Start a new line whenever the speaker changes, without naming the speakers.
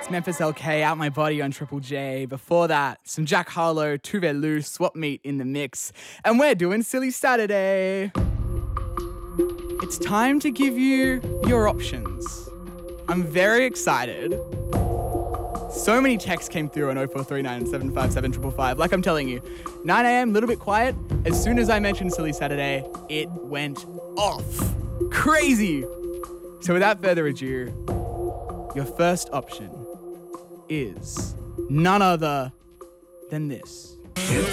Memphis LK, Out My Body on Triple J. Before that, some Jack Harlow, Tuve Loose, Swap Meet in the mix. And we're doing Silly Saturday. It's time to give you your options. I'm very excited. So many texts came through on 0439 757 555. Like I'm telling you, 9 a.m., a little bit quiet. As soon as I mentioned Silly Saturday, it went off. Crazy. So without further ado, your first option is none other than this.